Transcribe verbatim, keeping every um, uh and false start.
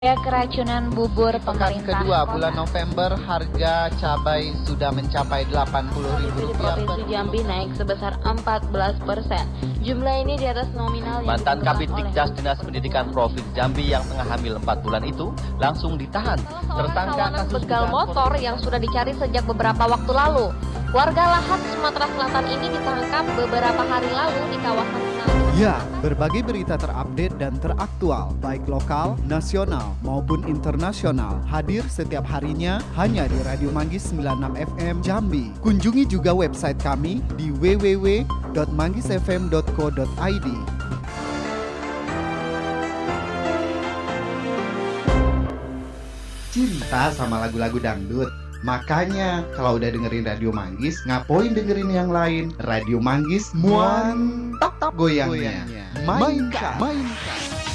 Ya, keracunan bubur Pekan pemerintah kedua kota. bulan November, harga cabai sudah mencapai delapan puluh ribu Di rupiah per Provinsi Jambi naik sebesar empat belas persen. Jumlah ini di atas nominal yang Mantan ditentukan Kabid oleh Dikjas Dinas Pendidikan Provinsi Jambi yang tengah hamil empat bulan itu langsung ditahan. Tersangka kawanan kasus begal dugaan motor yang sudah dicari sejak beberapa waktu lalu. Warga Lahat, Sumatera Selatan ini ditangkap beberapa hari lalu di kawasan Manado. Ya, berbagai berita terupdate dan teraktual, baik lokal, nasional, maupun internasional, hadir setiap harinya hanya di Radio Manggis sembilan puluh enam F M Jambi. Kunjungi juga website kami di w w w dot manggis f m dot co dot i d. Cinta sama lagu-lagu dangdut. Makanya kalau udah dengerin Radio Manggis, ngapain dengerin yang lain? Radio Manggis mantap goyangnya. Mainkan, mainkan.